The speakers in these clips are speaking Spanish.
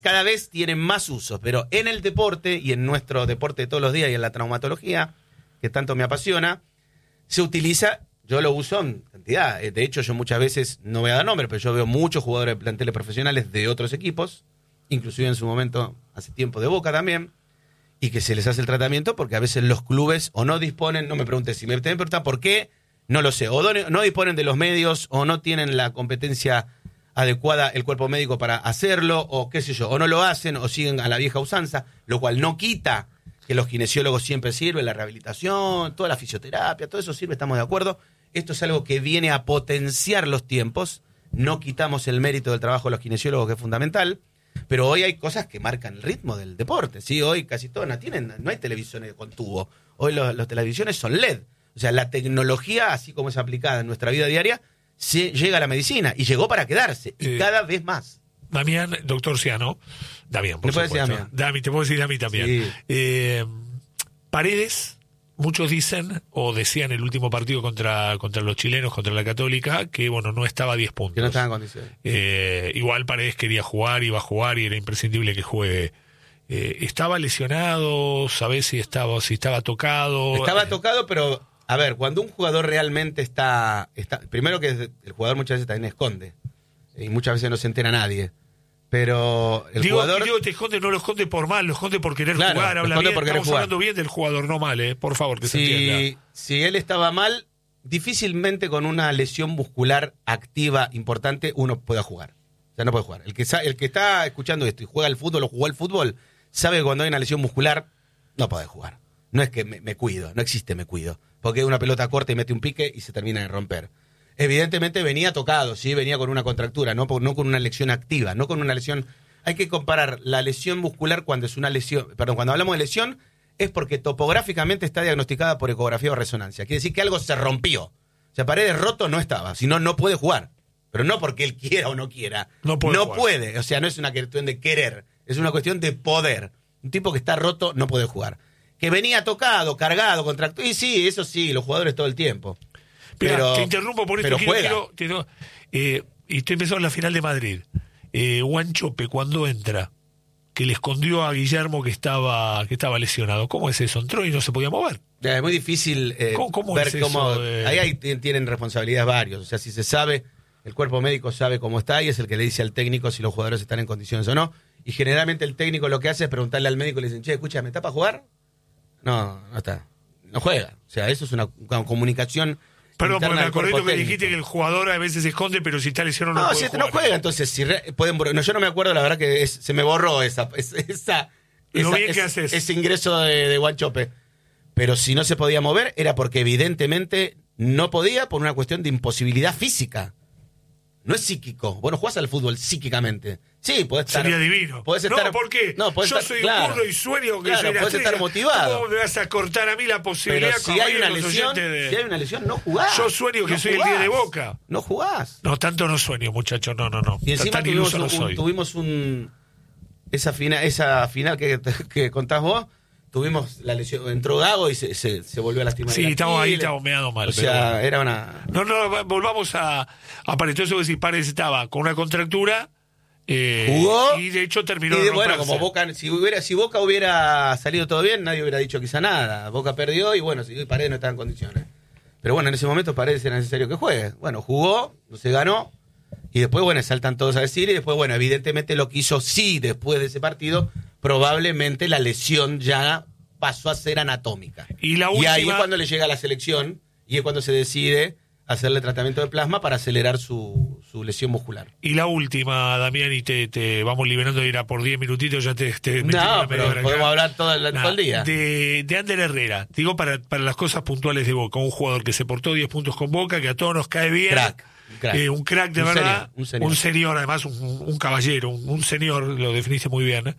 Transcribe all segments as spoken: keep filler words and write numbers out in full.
cada vez tienen más usos, pero en el deporte y en nuestro deporte de todos los días y en la traumatología, que tanto me apasiona, se utiliza, yo lo uso en cantidad. De hecho, yo muchas veces, no voy a dar nombre, pero yo veo muchos jugadores de planteles profesionales de otros equipos, inclusive en su momento, hace tiempo de Boca también, y que se les hace el tratamiento porque a veces los clubes o no disponen, no me preguntes si me preguntan por qué, no lo sé, o no disponen de los medios o no tienen la competencia adecuada el cuerpo médico para hacerlo, o qué sé yo, o no lo hacen o siguen a la vieja usanza, lo cual no quita que los kinesiólogos siempre sirven, la rehabilitación, toda la fisioterapia, todo eso sirve, estamos de acuerdo. Esto es algo que viene a potenciar los tiempos, no quitamos el mérito del trabajo de los kinesiólogos, que es fundamental, pero hoy hay cosas que marcan el ritmo del deporte, ¿sí? Hoy casi todos no tienen, no hay televisiones con tubo, hoy los, los televisiones son L E D, o sea, la tecnología, así como es aplicada en nuestra vida diaria, se llega a la medicina y llegó para quedarse, y eh, cada vez más. Damián, doctor Ciano, Damián, por supuesto. Damián? Dami, te puedo decir Dami también. Sí. Eh, Paredes, muchos dicen, o decían el último partido contra, contra los chilenos, contra la Católica, que bueno, no estaba a diez puntos. Que no estaba en condiciones. Eh, igual Paredes quería jugar, iba a jugar y era imprescindible que juegue. Eh, ¿Estaba lesionado? ¿Sabés si estaba, si estaba tocado? Estaba tocado, pero... A ver, cuando un jugador realmente está, está... Primero que el jugador muchas veces también esconde. Y muchas veces no se entera nadie. Pero el digo, jugador... Digo, te esconde, no lo esconde por mal, lo esconde por querer claro, jugar. Habla bien, por querer estamos jugar. hablando bien del jugador, no mal, eh. Por favor, que si, se entienda. Si él estaba mal, difícilmente con una lesión muscular activa importante uno pueda jugar. O sea, no puede jugar. El que, el que está escuchando esto y juega al fútbol o jugó al fútbol, sabe que cuando hay una lesión muscular, no puede jugar. No es que me, me cuido, no existe me cuido. Porque una pelota corta y mete un pique y se termina de romper. Evidentemente venía tocado, sí, venía con una contractura, no, no con una lesión activa, no con una lesión. Hay que comparar la lesión muscular cuando es una lesión, perdón, cuando hablamos de lesión es porque topográficamente está diagnosticada por ecografía o resonancia. Quiere decir que algo se rompió. O sea, Paredes roto no estaba, sino no puede jugar. Pero no porque él quiera o no quiera. No puede. No puede. O sea, no es una cuestión de querer, es una cuestión de poder. Un tipo que está roto no puede jugar. Que venía tocado, cargado, contracturado. Y sí, eso sí, los jugadores todo el tiempo. Pero, pero te interrumpo por esto. Quiero, quiero, quiero, eh, y estoy pensando en la final de Madrid. Eh, Wanchope, cuando entra, que le escondió a Guillermo que estaba que estaba lesionado. ¿Cómo es eso? Entró y no se podía mover. Ya, es muy difícil eh, ¿Cómo, cómo ver es cómo... Eso, eh? Ahí hay, tienen responsabilidades varios. O sea, si se sabe, el cuerpo médico sabe cómo está y es el que le dice al técnico si los jugadores están en condiciones o no. Y generalmente el técnico lo que hace es preguntarle al médico y le dicen, che, escucha, ¿me está para jugar? No, no está. No juega. O sea, eso es una, una comunicación. Perdón, porque me acordé que dijiste que el jugador a veces se esconde, pero si está lesionado no, no puede si jugar. No juega, entonces si re, pueden, no, yo no me acuerdo, la verdad que es, se me borró esa, esa, esa, Lo bien esa que haces. ese ingreso de, de Wanchope. Pero si no se podía mover era porque evidentemente no podía por una cuestión de imposibilidad física. No es psíquico. Vos no jugás al fútbol psíquicamente. Sí, podés estar... Sería divino. Podés estar, no, ¿por qué? No, Yo estar, soy claro, un burro y sueño que claro, soy podés estar motivado. ¿Cómo me vas a cortar a mí la posibilidad? Pero si hay una lesión, de... si hay una lesión, no jugás. Yo sueño que no soy jugás. el día de Boca. No jugás. No, tanto no sueño, muchacho. No, no, no. Y encima tan tuvimos, no un, soy. tuvimos un... Esa, fina, esa final que, que contás vos... Tuvimos la lesión, entró Gago y se, se, se volvió a lastimar. Sí, estamos ahí, estamos meado mal. O sea, bueno. Era una... No, no, volvamos a... Apareció eso que si Paredes estaba con una contractura. Eh, Jugó. Y de hecho terminó y de bueno, como Boca, si, hubiera, si Boca hubiera salido todo bien, nadie hubiera dicho quizá nada. Boca perdió y bueno, si Paredes no estaba en condiciones. Pero bueno, en ese momento Paredes era necesario que juegue. Bueno, jugó, no se ganó. Y después, bueno, saltan todos a decir. Y después, bueno, evidentemente lo que hizo sí después de ese partido, probablemente la lesión ya pasó a ser anatómica. Y, la última... y ahí es cuando le llega a la selección y es cuando se decide hacerle tratamiento de plasma para acelerar su, su lesión muscular. Y la última, Damián, y te, te vamos liberando de ir a por diez minutitos, ya te, te No, pero podemos acá. hablar todo el, nah, todo el día. De, de Ander Herrera, digo para, para las cosas puntuales de Boca, un jugador que se portó diez puntos con Boca, que a todos nos cae bien. Crack. Crack. Eh, un crack de un verdad, señor, un, señor. un señor, además un, un caballero, un, un señor, lo definiste muy bien.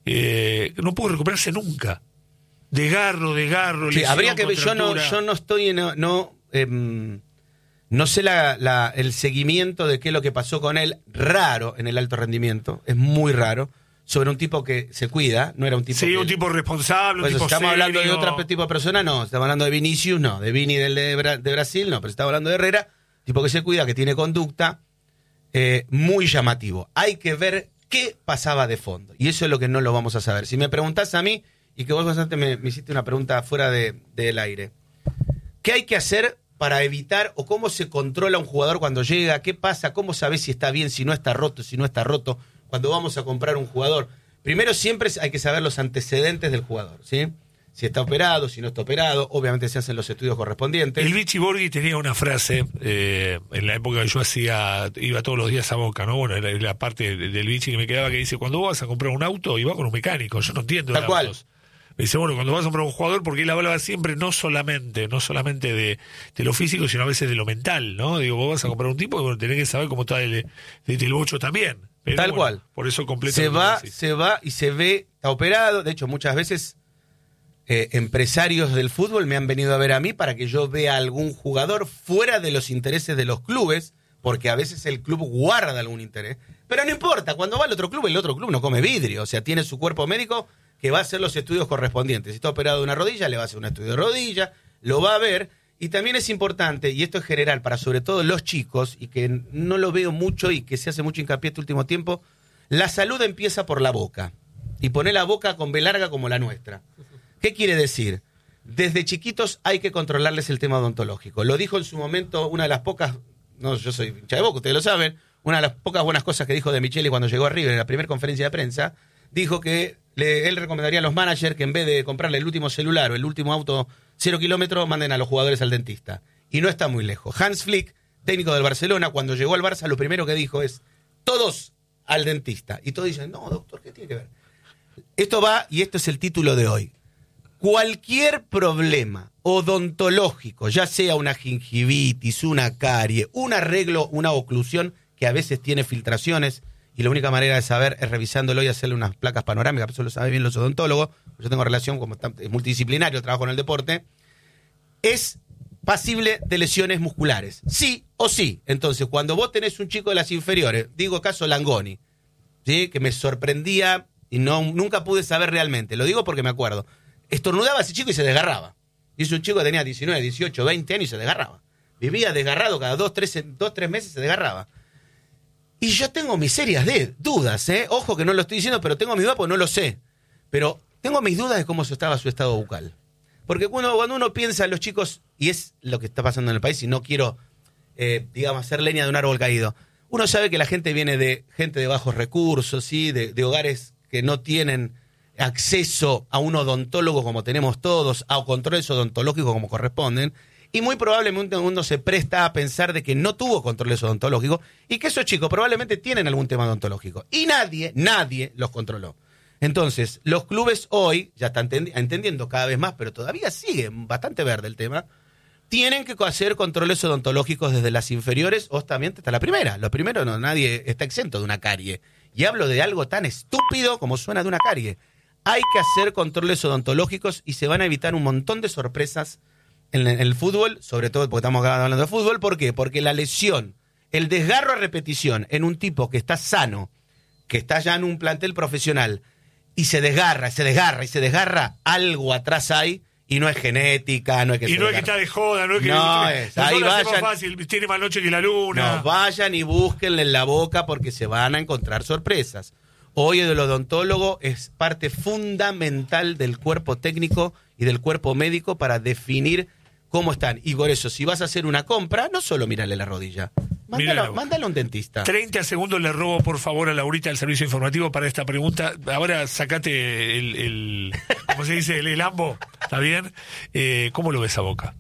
Eh, no pudo recuperarse nunca. De garro, de garro. Sí, habría que ver, yo no, yo no estoy, no, no, eh, no sé la, la, el seguimiento de qué es lo que pasó con él, raro en el alto rendimiento, es muy raro, sobre un tipo que se cuida, no era un tipo Sí, que, un tipo responsable, pues un tipo estamos serio. hablando de otro tipo de persona, no, estamos hablando de Vinicius, no, de Vini del de, Bra, de Brasil, no, pero estamos hablando de Herrera, tipo que se cuida, que tiene conducta, eh, muy llamativo. Hay que ver ¿Qué pasaba de fondo? Y eso es lo que no lo vamos a saber. Si me preguntás a mí, y que vos bastante me, me hiciste una pregunta fuera de, del aire, ¿qué hay que hacer para evitar o cómo se controla un jugador cuando llega? ¿Qué pasa? ¿Cómo sabés si está bien, si no está roto, si no está roto? Cuando vamos a comprar un jugador, primero siempre hay que saber los antecedentes del jugador, ¿sí? Si está operado, si no está operado, obviamente se hacen los estudios correspondientes. El Vichy Borghi tenía una frase, eh, en la época que yo hacía, iba todos los días a Boca, ¿no? Bueno, era la parte del Vichy que me quedaba que dice, cuando vos vas a comprar un auto, iba con un mecánico, yo no entiendo Tal de cual. autos. Me dice, bueno, cuando vas a comprar un jugador, porque él hablaba siempre no solamente, no solamente de, de lo físico, sino a veces de lo mental, ¿no? Digo, vos vas a comprar un tipo, bueno, tenés que saber cómo está el, el, el bocho también. Pero Tal bueno, cual. Por eso completo. Se va, se va y se ve, está operado. De hecho, muchas veces eh, empresarios del fútbol me han venido a ver a mí para que yo vea a algún jugador fuera de los intereses de los clubes, porque a veces el club guarda algún interés. Pero no importa, cuando va al otro club, el otro club no come vidrio. O sea, tiene su cuerpo médico que va a hacer los estudios correspondientes. Si está operado de una rodilla, le va a hacer un estudio de rodilla, lo va a ver. Y también es importante, y esto es general para sobre todo los chicos, y que no lo veo mucho y que se hace mucho hincapié este último tiempo, la salud empieza por la boca. Y poner la boca con B larga como la nuestra. ¿Qué quiere decir? Desde chiquitos hay que controlarles el tema odontológico. Lo dijo en su momento una de las pocas, no, yo soy hincha de Boca, ustedes lo saben, una de las pocas buenas cosas que dijo de Micheli cuando llegó a River en la primera conferencia de prensa, dijo que le, él recomendaría a los managers que en vez de comprarle el último celular o el último auto cero kilómetros, manden a los jugadores al dentista. Y no está muy lejos. Hans Flick, técnico del Barcelona, cuando llegó al Barça, lo primero que dijo es, todos al dentista. Y todos dicen, no, doctor, ¿qué tiene que ver? Esto va, y esto es el título de hoy. Cualquier problema odontológico, ya sea una gingivitis, una carie, un arreglo, una oclusión, que a veces tiene filtraciones, y la única manera de saber es revisándolo y hacerle unas placas panorámicas, eso lo saben bien los odontólogos, yo tengo relación, como es multidisciplinario, trabajo en el deporte, es pasible de lesiones musculares, sí o sí. Entonces, cuando vos tenés un chico de las inferiores, digo caso Langoni, ¿sí? Que me sorprendía y no nunca pude saber realmente, lo digo porque me acuerdo, estornudaba ese chico y se desgarraba, y ese chico que tenía diecinueve, dieciocho, veinte años y se desgarraba, vivía desgarrado cada dos, tres, dos, tres meses se desgarraba. Y yo tengo mis serias de dudas, ¿eh? Ojo que no lo estoy diciendo, pero tengo mis dudas porque no lo sé. Pero tengo mis dudas de cómo estaba su estado bucal. Porque cuando, cuando uno piensa en los chicos, y es lo que está pasando en el país, y no quiero, eh, digamos, hacer leña de un árbol caído, uno sabe que la gente viene de gente de bajos recursos, ¿sí? de, de hogares que no tienen acceso a un odontólogo como tenemos todos, a controles odontológicos como corresponden, y muy probablemente uno se presta a pensar de que no tuvo controles odontológicos y que esos chicos probablemente tienen algún tema odontológico. Y nadie, nadie los controló. Entonces, los clubes hoy, ya están entendiendo cada vez más, pero todavía sigue bastante verde el tema, tienen que hacer controles odontológicos desde las inferiores o también hasta la primera. Lo primero, no, nadie está exento de una carie. Y hablo de algo tan estúpido como suena de una carie. Hay que hacer controles odontológicos y se van a evitar un montón de sorpresas en el fútbol, sobre todo porque estamos hablando de fútbol. ¿Por qué? Porque la lesión, el desgarro a repetición en un tipo que está sano, que está ya en un plantel profesional, y se desgarra, se desgarra y se desgarra, algo atrás hay, y no es genética, no es que y se no desgarra. es que está de joda, no es que... No es, ahí vayan, fácil, tiene más noche que la luna. No, vayan y búsquenle en la boca porque se van a encontrar sorpresas. Hoy el odontólogo es parte fundamental del cuerpo técnico y del cuerpo médico para definir cómo están. Y por eso, si vas a hacer una compra, no solo mírale la rodilla. Mándalo, mándalo a un dentista. treinta segundos le robo, por favor, a Laurita del servicio informativo para esta pregunta. Ahora sacate el, el ¿cómo se dice? El, el ambo, ¿está bien? Eh, ¿Cómo lo ves a Boca?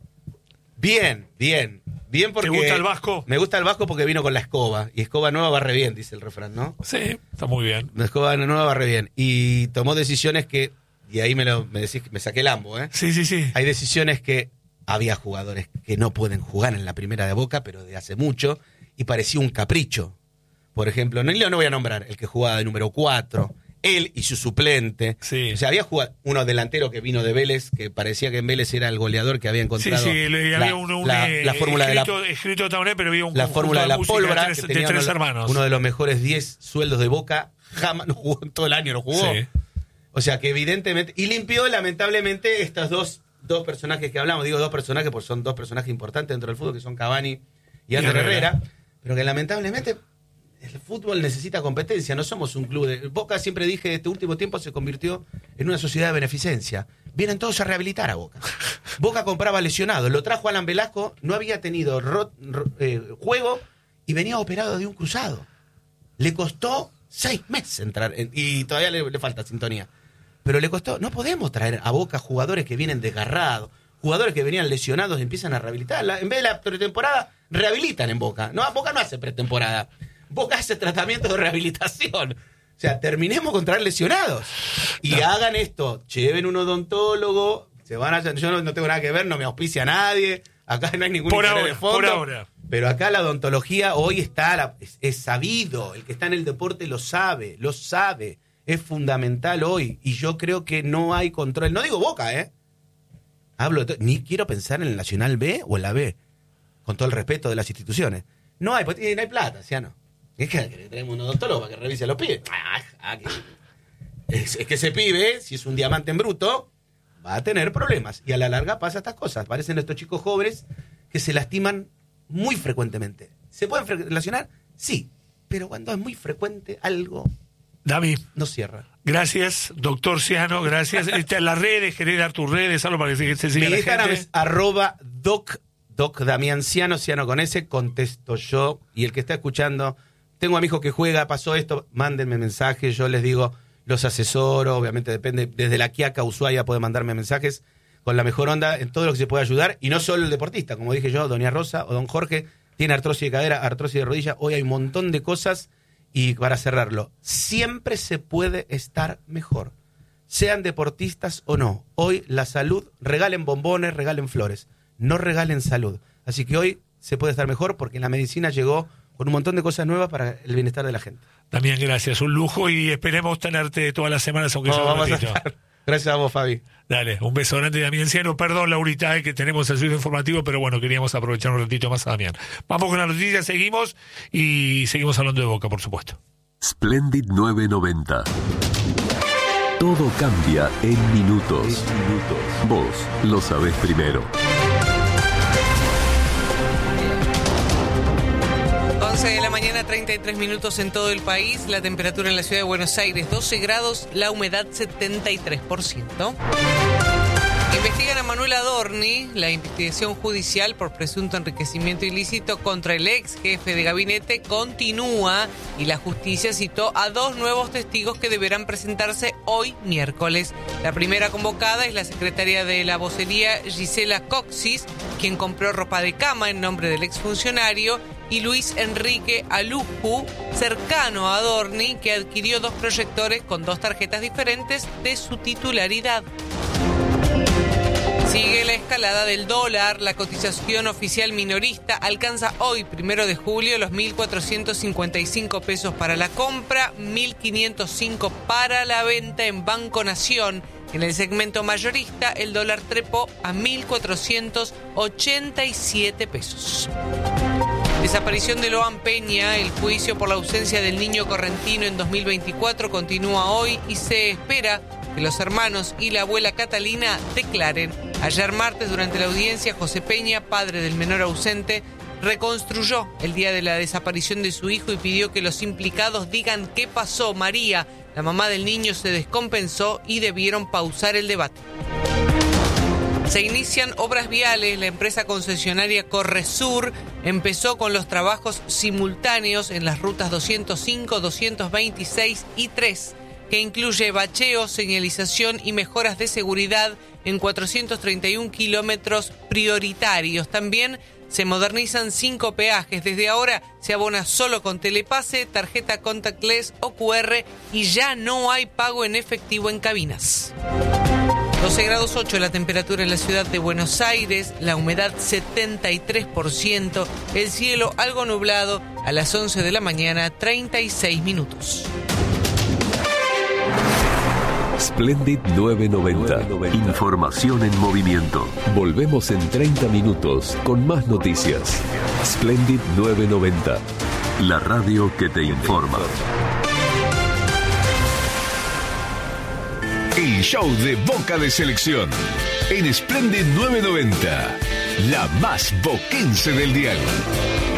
Bien, bien. Bien porque... ¿Te gusta el Vasco? Me gusta el Vasco porque vino con la escoba. Y escoba nueva barre bien, dice el refrán, ¿no? Sí, está muy bien. La escoba nueva barre bien. Y tomó decisiones que... Y ahí me, lo, me decís que me saqué el ambo, ¿eh? Sí, sí, sí. Hay decisiones que... Había jugadores que no pueden jugar en la primera de Boca, pero de hace mucho, y parecía un capricho. Por ejemplo, no, no voy a nombrar, el que jugaba de número cuatro, él y su suplente. Sí. O sea, había jugado uno delantero que vino de Vélez, que parecía que en Vélez era el goleador que había encontrado. Sí, sí, le, la, había un, un, la, eh, la fórmula escrito, de la escrito también, pero había un la fórmula de la pólvora, de tres, que tenía de tres uno, hermanos. Uno de los mejores diez sueldos de Boca, jamás lo jugó en todo el año, lo jugó. Sí. O sea, que evidentemente... Y limpió, lamentablemente, estas dos... dos personajes que hablamos, digo dos personajes porque son dos personajes importantes dentro del fútbol, que son Cavani y Ander Herrera, pero que lamentablemente el fútbol necesita competencia, no somos un club de... Boca, siempre dije, este último tiempo se convirtió en una sociedad de beneficencia. Vienen todos a rehabilitar a Boca. Boca compraba lesionados, lo trajo Alan Velasco, no había tenido ro, ro, eh, juego y venía operado de un cruzado. Le costó seis meses entrar, en, y todavía le, le falta sintonía. Pero le costó, no podemos traer a Boca jugadores que vienen desgarrados, jugadores que venían lesionados y empiezan a rehabilitar. En vez de la pretemporada, rehabilitan en Boca. No, Boca no hace pretemporada. Boca hace tratamiento de rehabilitación. O sea, terminemos con traer lesionados. Y no. hagan esto. Lleven un odontólogo. Se van a, yo no, no tengo nada que ver, no me auspicia a nadie. Acá no hay ningún por interés ahora, de fondo. Por ahora. Pero acá la odontología hoy está, la, es, es sabido. El que está en el deporte lo sabe, lo sabe. Es fundamental hoy. Y yo creo que no hay control. No digo Boca, ¿eh? Hablo de ni quiero pensar en el Nacional B o en la B. Con todo el respeto de las instituciones. No hay, porque no hay plata, ¿sí o no? Es que tenemos un odontólogo para que revise a los pibes. Ah, que... es, es que ese pibe, si es un diamante en bruto, va a tener problemas. Y a la larga pasa estas cosas. Parecen estos chicos jóvenes que se lastiman muy frecuentemente. ¿Se pueden relacionar? Sí. Pero cuando es muy frecuente algo... Dami, no cierra. Gracias, doctor Ciano, gracias. Este, las redes, querés dar tus redes, algo para que se, se siga Mi la Instagram gente. es arroba doc, doc Damián Ciano, Ciano con ese, contesto yo. Y el que está escuchando, tengo a mi hijo que juega, pasó esto, mándenme mensajes, yo les digo, los asesoro, obviamente depende, desde la Quiaca, Ushuaia puede mandarme mensajes con la mejor onda en todo lo que se puede ayudar. Y no solo el deportista, como dije yo, doña Rosa o don Jorge, tiene artrosis de cadera, artrosis de rodilla, hoy hay un montón de cosas. Y para cerrarlo, siempre se puede estar mejor, sean deportistas o no. Hoy la salud, regalen bombones, regalen flores, no regalen salud. Así que hoy se puede estar mejor porque la medicina llegó con un montón de cosas nuevas para el bienestar de la gente. También gracias, un lujo y esperemos tenerte todas las semanas, aunque sea un ratito. Gracias a vos, Fabi. Dale, un beso grande, Damián Ciano. Perdón, Laurita, eh, que tenemos el suyo informativo, pero bueno, queríamos aprovechar un ratito más a Damián. Vamos con la noticia, seguimos y seguimos hablando de Boca, por supuesto. Splendid nueve noventa. Todo cambia en minutos. minutos. Vos lo sabés primero. once de la mañana, treinta y tres minutos en todo el país. La temperatura en la ciudad de Buenos Aires, doce grados. La humedad, setenta y tres por ciento. Investigan a Manuel Adorni, la investigación judicial por presunto enriquecimiento ilícito contra el ex jefe de gabinete continúa y la justicia citó a dos nuevos testigos que deberán presentarse hoy miércoles. La primera convocada es la secretaria de la vocería Gisela Coxis, quien compró ropa de cama en nombre del exfuncionario, y Luis Enrique Aluju, cercano a Adorni, que adquirió dos proyectores con dos tarjetas diferentes de su titularidad. Sigue la escalada del dólar. La cotización oficial minorista alcanza hoy, primero de julio, los mil cuatrocientos cincuenta y cinco pesos para la compra, mil quinientos cinco para la venta en Banco Nación. En el segmento mayorista, el dólar trepó a mil cuatrocientos ochenta y siete pesos. Desaparición de Loan Peña. El juicio por la ausencia del niño correntino en dos mil veinticuatro continúa hoy y se espera que los hermanos y la abuela Catalina declaren. Ayer martes, durante la audiencia, José Peña, padre del menor ausente, reconstruyó el día de la desaparición de su hijo y pidió que los implicados digan qué pasó. María, la mamá del niño, se descompensó y debieron pausar el debate. Se inician obras viales. La empresa concesionaria Corresur empezó con los trabajos simultáneos en las rutas doscientos cinco, doscientos veintiséis y tres, que incluye bacheo, señalización y mejoras de seguridad en cuatrocientos treinta y un kilómetros prioritarios. También se modernizan cinco peajes. Desde ahora se abona solo con telepase, tarjeta contactless o Q R y ya no hay pago en efectivo en cabinas. doce grados ocho la temperatura en la ciudad de Buenos Aires, la humedad setenta y tres por ciento, el cielo algo nublado. A las once de la mañana, treinta y seis minutos. Splendid nueve noventa. Información en movimiento. Volvemos en treinta minutos con más noticias. Splendid nueve noventa. La radio que te informa. El show de Boca de Selección. En Splendid nueve noventa. La más boquense del dial.